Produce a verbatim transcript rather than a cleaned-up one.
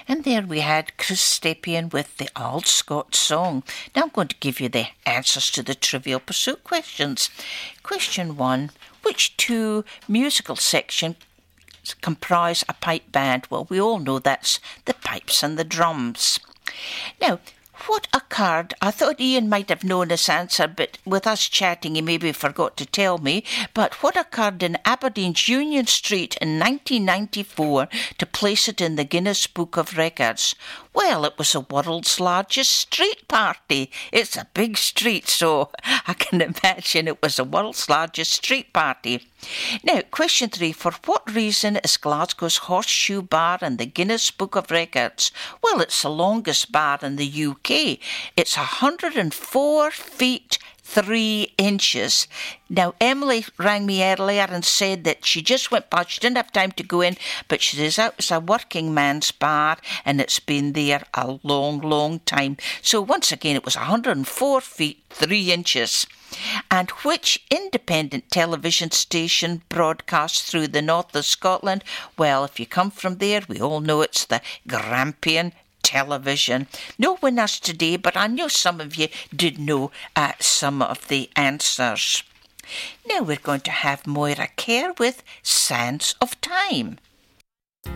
And there we had Chris Stepien with the Old Scots Song. Now I'm going to give you the answers to the Trivial Pursuit questions. Question one, which two musical sections comprise a pipe band? Well, we all know that's the pipes and the drums. Now, what occurred, I thought Ian might have known this answer, but with us chatting he maybe forgot to tell me, but what occurred in Aberdeen's Union Street in nineteen ninety-four to place it in the Guinness Book of Records? Well, it was the world's largest street party. It's a big street, so I can imagine it was the world's largest street party. Now, question three. For what reason is Glasgow's Horseshoe Bar in the Guinness Book of Records? Well, it's the longest bar in the U K. It's one hundred four feet three inches. Now, Emily rang me earlier and said that she just went past, she didn't have time to go in, but she says it's a working man's bar and it's been there a long, long time. So once again, it was one hundred four feet three inches. And which independent television station broadcasts through the north of Scotland? Well, if you come from there, we all know it's the Grampian Television. No winners today, but I know some of you did know uh, some of the answers. Now we're going to have Moira Kerr with Sands of Time.